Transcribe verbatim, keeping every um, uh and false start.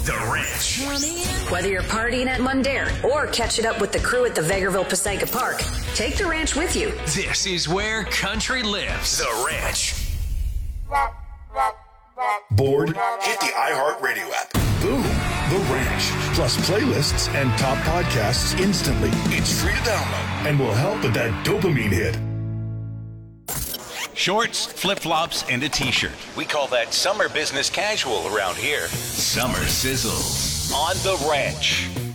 The Ranch. Whether you're partying at Mundare or catching up with the crew at the Vegreville Passaica Park, take the ranch with you. This is where country lives. The Ranch. Bored? Hit the iHeartRadio app. Boom. The Ranch. Plus playlists and top podcasts instantly. It's free to download and will help with that dopamine hit. Shorts, flip-flops, and a t-shirt. We call that summer business casual around here. Summer sizzles on The Ranch.